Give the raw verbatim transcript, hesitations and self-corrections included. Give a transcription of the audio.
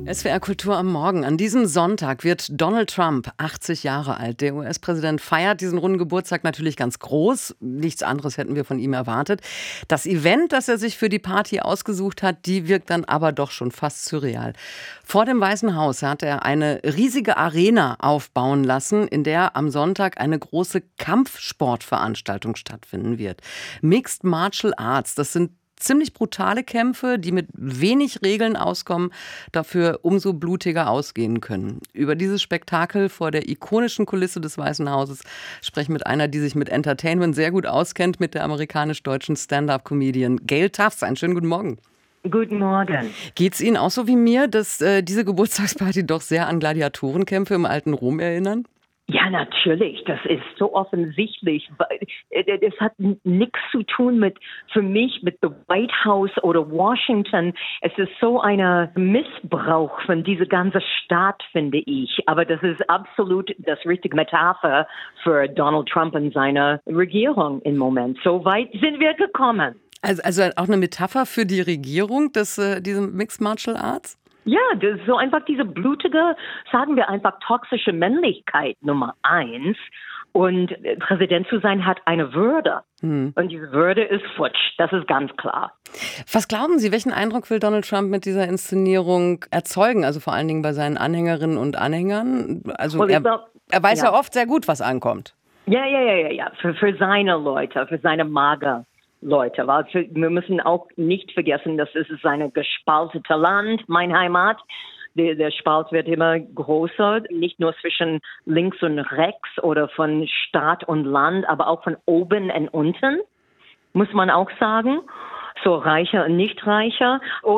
S W R Kultur am Morgen. An diesem Sonntag wird Donald Trump achtzig Jahre alt. Der U S-Präsident feiert diesen runden Geburtstag natürlich ganz groß. Nichts anderes hätten wir von ihm erwartet. Das Event, das er sich für die Party ausgesucht hat, die wirkt dann aber doch schon fast surreal. Vor dem Weißen Haus hat er eine riesige Arena aufbauen lassen, in der am Sonntag eine große Kampfsportveranstaltung stattfinden wird. Mixed Martial Arts, das sind ziemlich brutale Kämpfe, die mit wenig Regeln auskommen, dafür umso blutiger ausgehen können. Über dieses Spektakel vor der ikonischen Kulisse des Weißen Hauses sprechen wir mit einer, die sich mit Entertainment sehr gut auskennt, mit der amerikanisch-deutschen Stand-up-Comedian Gayle Tufts. Einen schönen guten Morgen. Guten Morgen. Geht's Ihnen auch so wie mir, dass äh, diese Geburtstagsparty doch sehr an Gladiatorenkämpfe im alten Rom erinnern? Ja, natürlich. Das ist so offensichtlich. Das hat nichts zu tun mit, für mich, mit the White House oder Washington. Es ist so ein Missbrauch von dieser ganzen Staat, finde ich. Aber das ist absolut das richtige Metapher für Donald Trump und seine Regierung im Moment. So weit sind wir gekommen. Also, also auch eine Metapher für die Regierung, des, äh, diesem Mixed Martial Arts? Ja, das ist so einfach diese blutige, sagen wir einfach toxische Männlichkeit Nummer eins. Und Präsident zu sein hat eine Würde. Hm. Und diese Würde ist futsch, das ist ganz klar. Was glauben Sie, welchen Eindruck will Donald Trump mit dieser Inszenierung erzeugen? Also vor allen Dingen bei seinen Anhängerinnen und Anhängern? Also er, glaub, er weiß ja. ja oft sehr gut, was ankommt. Ja, ja, ja, ja, ja. Für, für seine Leute, für seine Mager. Leute, weil wir müssen auch nicht vergessen, dass es ist ein gespaltetes Land, mein Heimat. Der, der Spalt wird immer größer, nicht nur zwischen links und rechts oder von Staat und Land, aber auch von oben und unten, muss man auch sagen. So reicher und nicht reicher.